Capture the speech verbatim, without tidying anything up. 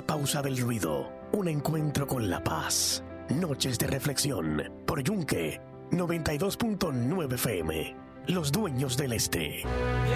la pausa del ruido, un encuentro con la paz. Noches de reflexión por Yunque noventa y dos punto nueve F M. Los dueños del este.